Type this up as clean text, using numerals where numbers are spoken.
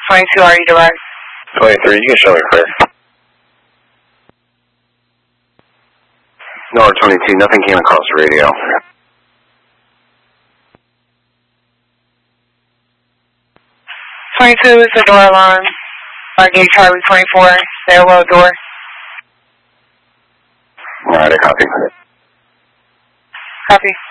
22, are you direct? 23, you can show me clear. No, 22, nothing came across the radio. 22 is the door alarm. Gate Charlie 24, stairwell door. Alright, I copy. Copy.